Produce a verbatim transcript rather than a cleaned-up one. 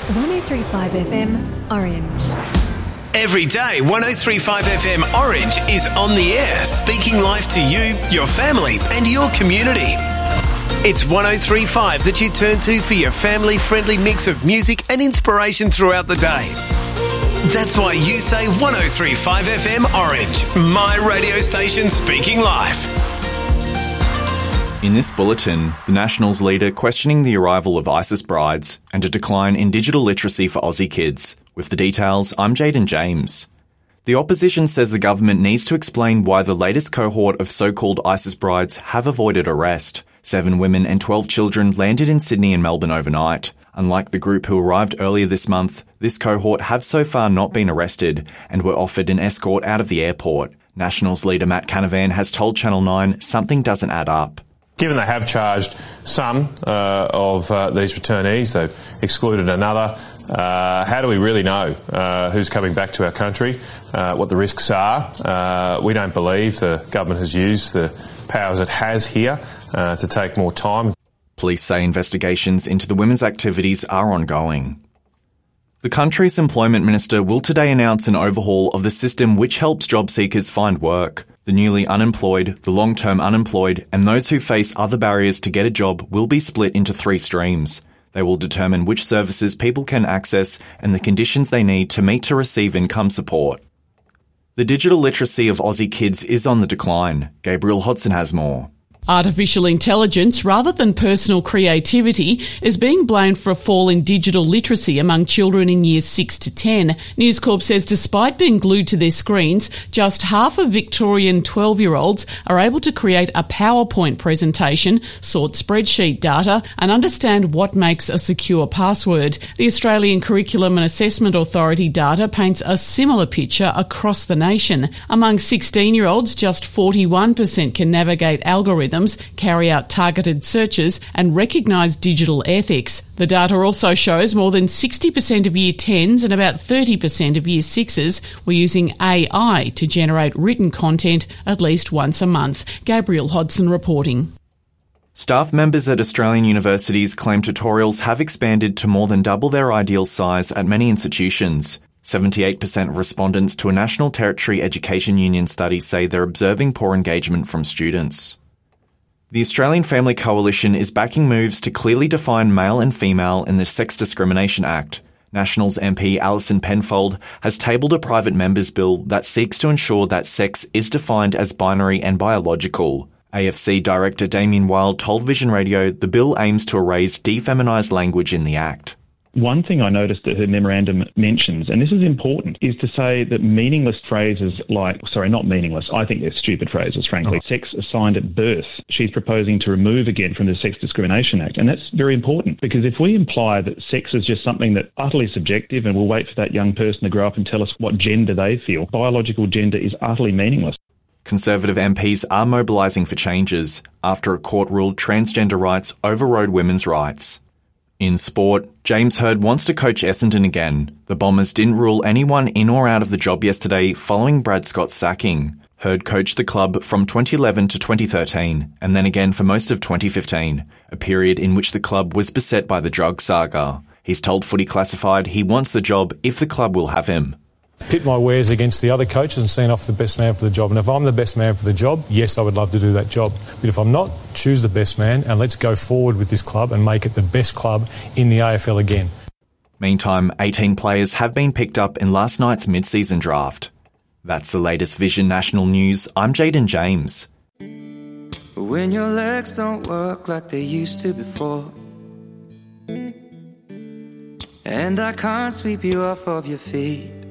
one oh three point five F M, Orange. Every day, one oh three point five F M Orange is on the air, speaking life to you, your family and your community. It's one oh three point five that you turn to for your family-friendly mix of music and inspiration throughout the day. That's why you say one oh three point five F M Orange, my radio station speaking life. In this bulletin, the Nationals leader questioning the arrival of ISIS brides and a decline in digital literacy for Aussie kids. With the details, I'm Jaden James. The opposition says the government needs to explain why the latest cohort of so-called ISIS brides have avoided arrest. Seven women and twelve children landed in Sydney and Melbourne overnight. Unlike the group who arrived earlier this month, this cohort have so far not been arrested and were offered an escort out of the airport. Nationals leader Matt Canavan has told Channel nine something doesn't add up. Given they have charged some uh, of uh, these returnees, they've excluded another, uh, how do we really know uh, who's coming back to our country, uh, what the risks are? Uh, we don't believe the government has used the powers it has here uh, to take more time. Police say investigations into the women's activities are ongoing. The country's employment minister will today announce an overhaul of the system which helps job seekers find work. The newly unemployed, the long-term unemployed, and those who face other barriers to get a job will be split into three streams. They will determine which services people can access and the conditions they need to meet to receive income support. The digital literacy of Aussie kids is on the decline. Gabriel Hodson has more. Artificial intelligence, rather than personal creativity, is being blamed for a fall in digital literacy among children in years six to ten. News Corp says despite being glued to their screens, just half of Victorian twelve-year-olds are able to create a PowerPoint presentation, sort spreadsheet data, and understand what makes a secure password. The Australian Curriculum and Assessment Authority data paints a similar picture across the nation. Among sixteen-year-olds, just forty-one percent can navigate algorithms, carry out targeted searches and recognise digital ethics. The data also shows more than sixty percent of Year tens and about thirty percent of Year sixes were using A I to generate written content at least once a month. Gabriel Hodson reporting. Staff members at Australian universities claim tutorials have expanded to more than double their ideal size at many institutions. seventy-eight percent of respondents to a National Territory Education Union study say they're observing poor engagement from students. The Australian Family Coalition is backing moves to clearly define male and female in the Sex Discrimination Act. Nationals M P Alison Penfold has tabled a private member's bill that seeks to ensure that sex is defined as binary and biological. A F C Director Damien Wild told Vision Radio the bill aims to erase defeminised language in the Act. One thing I noticed that her memorandum mentions, and this is important, is to say that meaningless phrases like, sorry, not meaningless, I think they're stupid phrases, frankly, oh. sex assigned at birth, she's proposing to remove again from the Sex Discrimination Act. And that's very important, because if we imply that sex is just something that's utterly subjective and we'll wait for that young person to grow up and tell us what gender they feel, biological gender is utterly meaningless. Conservative M Ps are mobilising for changes after a court ruled transgender rights overrode women's rights. In sport, James Hird wants to coach Essendon again. The Bombers didn't rule anyone in or out of the job yesterday following Brad Scott's sacking. Hird coached the club from twenty eleven to twenty thirteen, and then again for most of twenty fifteen, a period in which the club was beset by the drug saga. He's told Footy Classified he wants the job if the club will have him. Pit my wares against the other coaches and seen off the best man for the job. And if I'm the best man for the job, yes, I would love to do that job. But if I'm not, choose the best man and let's go forward with this club and make it the best club in the A F L again. Meantime, eighteen players have been picked up in last night's mid-season draft. That's the latest Vision National News. I'm Jaden James. When your legs don't work like they used to before, and I can't sweep you off of your feet,